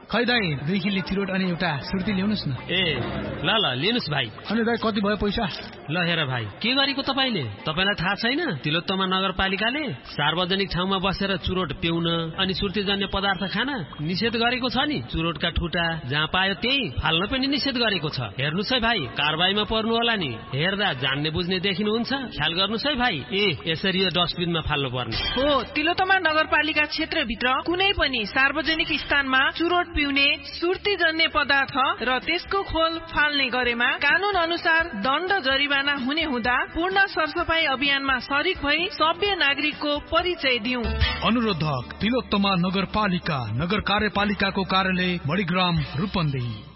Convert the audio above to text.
खै दाइ 2 किलो चिरोट अनि एउटा सुर्ती ल्याउनुस् न। ए ल ल लिनुस् भाइ। अनि दाइ कति भयो पैसा? ल हेर भाइ, के गरेको तपाईले? तपाईलाई थाहा छैन तिलोत्तमा नगरपालिकाले सार्वजनिक ठाउँमा बसेर चुरोट पिउन अनि सुर्तीजन्य पदार्थ खान निषेध गरेको छ नि। चुरोटका ठुटा जहाँ पायो त्यही फाल्न पनि निषेध गरेको छ। हेर्नुस् है भाइ, कारबाहीमा पर्नु होला नि। हेर्दा जान्ने बुझ्ने देखिनुहुन्छ, ख्याल गर्नुस् है भाइ। यसरी यो डस्टबिनमा फाल्नु पर्ने हो। तिलोत्तमा नगरपालिका क्षेत्रभित्र कुनै पनि सार्वजनिक स्थानमा चुरोट पिउने, सुर्तीजन्य पदार्थ र त्यसको खोल फाल्ने गरेमा कानून अनुसार दण्ड जरिवाना हुने हुँदा पूर्ण सरसफाई अभियानमा सरिक भई सभ्य नागरिकको परिचय दिउँ। अनुरोधक तिलोत्तमा नगरपालिका, नगर कार्यपालिकाको कार्यालय मणिग्राम, रूपन्देही।